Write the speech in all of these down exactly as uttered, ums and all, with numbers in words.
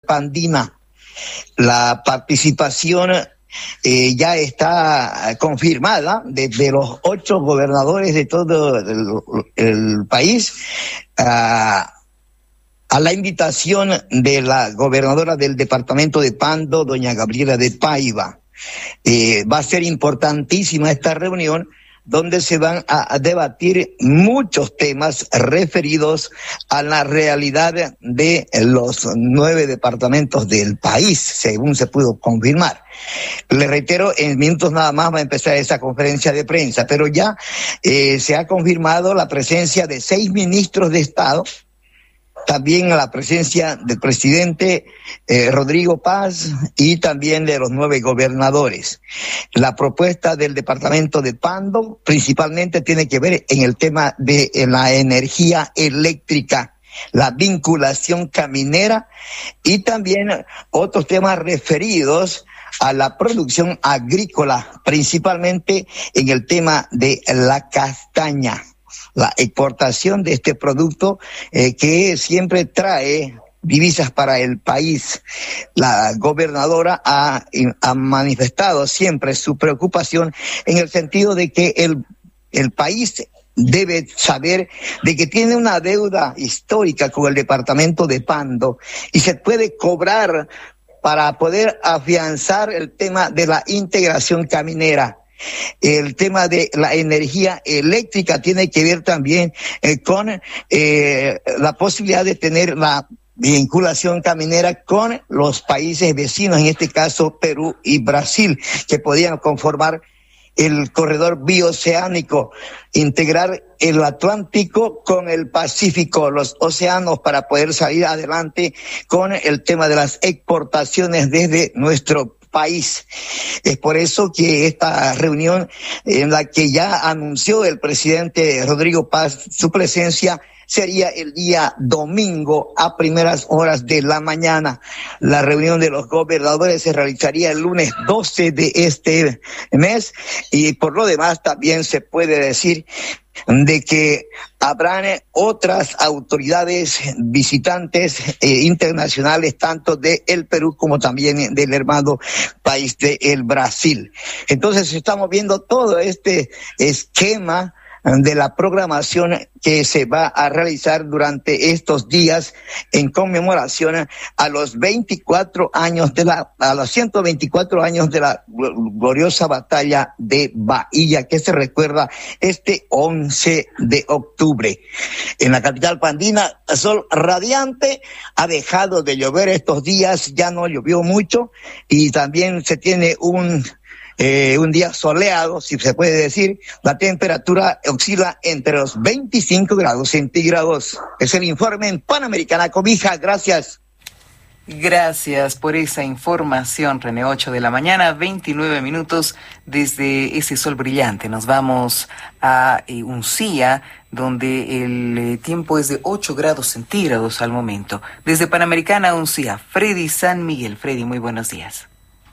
Pandina. La participación eh, ya está confirmada desde los ocho gobernadores de todo el, el país, a, a la invitación de la gobernadora del departamento de Pando, doña Gabriela de Paiva. Eh, va a ser importantísima esta reunión, donde se van a debatir muchos temas referidos a la realidad de los nueve departamentos del país, según se pudo confirmar. Le reitero, en minutos nada más va a empezar esa conferencia de prensa, pero ya eh, se ha confirmado la presencia de seis ministros de Estado, también la presencia del presidente eh, Rodrigo Paz y también de los nueve gobernadores. La propuesta del departamento de Pando principalmente tiene que ver en el tema de la energía eléctrica, la vinculación caminera y también otros temas referidos a la producción agrícola, principalmente en el tema de la castaña, la exportación de este producto eh, que siempre trae divisas para el país. La gobernadora ha, ha manifestado siempre su preocupación en el sentido de que el, el país debe saber de que tiene una deuda histórica con el departamento de Pando y se puede cobrar para poder afianzar el tema de la integración caminera. El tema de la energía eléctrica tiene que ver también eh, con eh, la posibilidad de tener la vinculación caminera con los países vecinos, en este caso Perú y Brasil, que podían conformar el corredor bioceánico, integrar el Atlántico con el Pacífico, los océanos, para poder salir adelante con el tema de las exportaciones desde nuestro país. Es por eso que esta reunión, en la que ya anunció el presidente Rodrigo Paz su presencia, sería el día domingo a primeras horas de la mañana. La reunión de los gobernadores se realizaría el lunes doce de este mes, y por lo demás también se puede decir de que habrán otras autoridades visitantes eh, internacionales, tanto de el Perú como también del hermano país de el Brasil. Entonces estamos viendo todo este esquema de la programación que se va a realizar durante estos días en conmemoración a los veinticuatro años de la, a los ciento veinticuatro años de la gloriosa batalla de Bahía, que se recuerda este once de octubre. En la capital pandina, sol radiante, ha dejado de llover estos días, ya no llovió mucho, y también se tiene un Eh, un día soleado, si se puede decir. La temperatura oscila entre los veinticinco grados centígrados. Es el informe en Panamericana Cobija. Gracias. Gracias por esa información, René. Ocho de la mañana, veintinueve minutos desde ese sol brillante. Nos vamos a eh, Uncía, donde el eh, tiempo es de ocho grados centígrados al momento. Desde Panamericana, Uncía, Freddy San Miguel. Freddy, muy buenos días.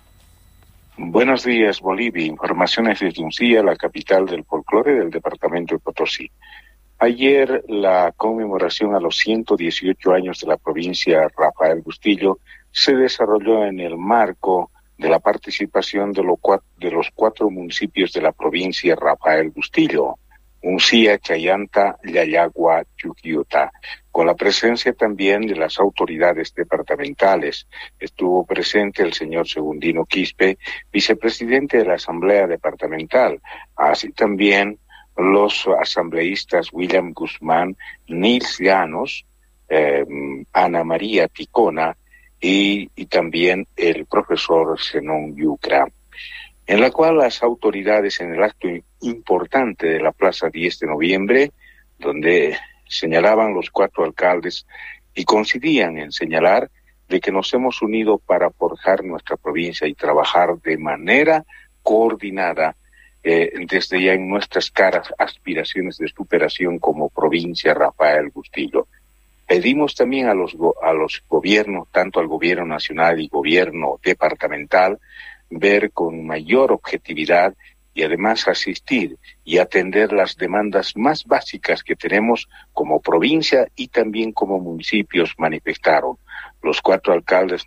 Buenos días, Bolivia. Informaciones desde Uncía, la capital del folclore del departamento de Potosí. Ayer, la conmemoración a los ciento dieciocho años de la provincia Rafael Bustillo se desarrolló en el marco de la participación de, lo, de los cuatro municipios de la provincia Rafael Bustillo: Uncía, Chayanta, Yayagua, Chuquiota, con la presencia también de las autoridades departamentales. Estuvo presente el señor Segundino Quispe, vicepresidente de la Asamblea Departamental, así también los asambleístas William Guzmán, Nils Llanos, eh, Ana María Ticona y, y también el profesor Zenón Yucra, en la cual las autoridades, en el acto importante de la Plaza diez de noviembre, donde señalaban los cuatro alcaldes y coincidían en señalar de que nos hemos unido para forjar nuestra provincia y trabajar de manera coordinada eh, desde ya en nuestras caras aspiraciones de superación como provincia Rafael Bustillo. Pedimos también a los, a los gobiernos, tanto al gobierno nacional y gobierno departamental, ver con mayor objetividad y además asistir y atender las demandas más básicas que tenemos como provincia y también como municipios, manifestaron. Los cuatro alcaldes